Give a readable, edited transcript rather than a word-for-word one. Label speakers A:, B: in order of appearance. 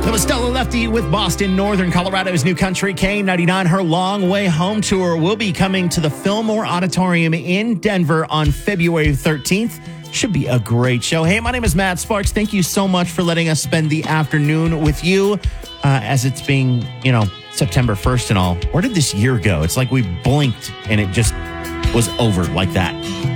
A: That was Stella Lefty with Boston. Northern Colorado's new country K99. Her Long Way Home tour will be coming to the Fillmore Auditorium in Denver on February 13th. Should be a great show. Hey, my name is Matt Sparks. Thank you so much for letting us spend the afternoon with you as it's being, September 1st and all. Where did this year go? It's like we blinked and it just was over like that.